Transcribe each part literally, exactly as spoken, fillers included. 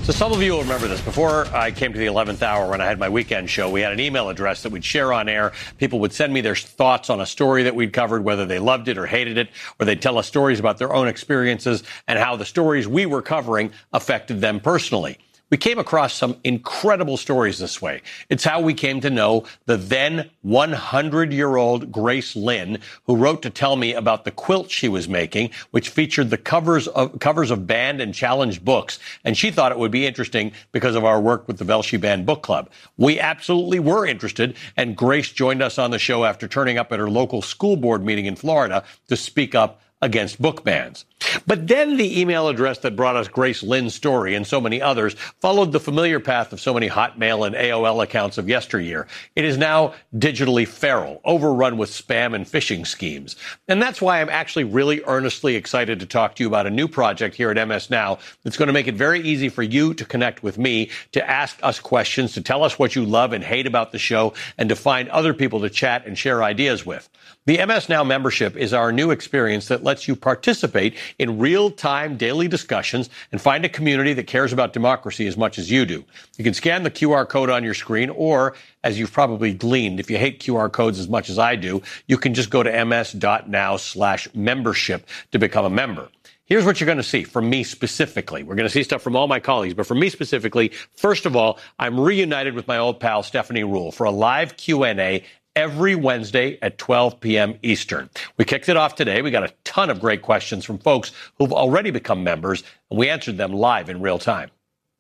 So some of you will remember this. Before I came to the eleventh hour, when I had my weekend show, we had an email address that we'd share on air. People would send me their thoughts on a story that we'd covered, whether they loved it or hated it, or they'd tell us stories about their own experiences and how the stories we were covering affected them personally. We came across some incredible stories this way. It's how we came to know the then hundred-year-old Grace Lin, who wrote to tell me about the quilt she was making, which featured the covers of covers of banned and challenged books. And she thought it would be interesting because of our work with the Velshi Banned Book Club. We absolutely were interested, and Grace joined us on the show after turning up at her local school board meeting in Florida to speak up against book bans. But then the email address that brought us Grace Lin's story and so many others followed the familiar path of so many Hotmail and A O L accounts of yesteryear. It is now digitally feral, overrun with spam and phishing schemes. And that's why I'm actually really earnestly excited to talk to you about a new project here at M S Now that's going to make it very easy for you to connect with me, to ask us questions, to tell us what you love and hate about the show, and to find other people to chat and share ideas with. The M S Now membership is our new experience that lets you participate in real-time daily discussions and find a community that cares about democracy as much as you do. You can scan the Q R code on your screen, or, as you've probably gleaned, if you hate Q R codes as much as I do, you can just go to ms.now slash membership to become a member. Here's what you're going to see from me specifically. We're going to see stuff from all my colleagues, but from me specifically, first of all, I'm reunited with my old pal Stephanie Ruhle for a live Q and A every Wednesday at twelve p.m. Eastern. We kicked it off today. We got a ton of great questions from folks who've already become members, and we answered them live in real time.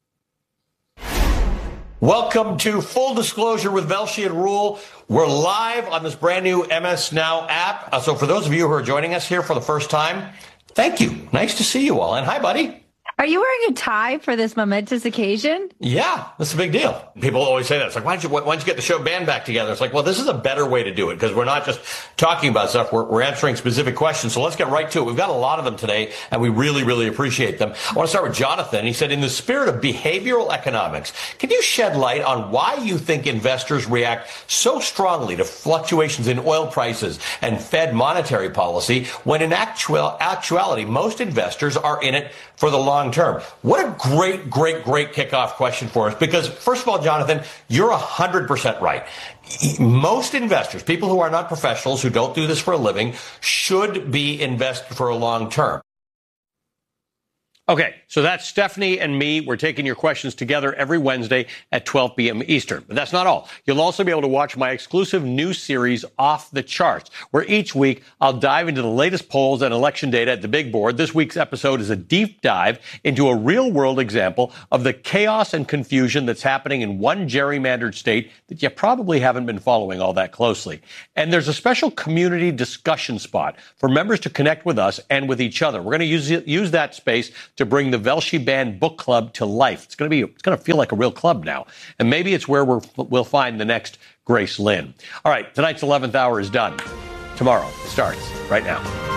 Welcome to Full Disclosure with Velshi and Ruhle. We're live on this brand new M S Now app. Uh, so for those of you who are joining us here for the first time, thank you. Nice to see you all. And hi, buddy. Are you wearing a tie for this momentous occasion? Yeah, that's a big deal. People always say that. It's like, why don't you, why don't you get the show band back together? It's like, well, this is a better way to do it because we're not just talking about stuff. We're, we're answering specific questions. So let's get right to it. We've got a lot of them today, and we really, really appreciate them. I want to start with Jonathan. He said, in the spirit of behavioral economics, can you shed light on why you think investors react so strongly to fluctuations in oil prices and Fed monetary policy when in actual, actuality, most investors are in it for the long term? What a great, great, great kickoff question for us. Because first of all, Jonathan, you're one hundred percent right. Most investors, people who are not professionals, who don't do this for a living, should be invested for a long term. Okay, so that's Stephanie and me. We're taking your questions together every Wednesday at twelve p.m. Eastern. But that's not all. You'll also be able to watch my exclusive new series, Off the Charts, where each week I'll dive into the latest polls and election data at the big board. This week's episode is a deep dive into a real-world example of the chaos and confusion that's happening in one gerrymandered state that you probably haven't been following all that closely. And there's a special community discussion spot for members to connect with us and with each other. We're going to use use that space to bring the Velshi Banned Book Club to life. It's going to be, it's going to feel like a real club now. And maybe it's where we're, we'll find the next Grace Lin. All right, tonight's eleventh hour is done. Tomorrow starts right now.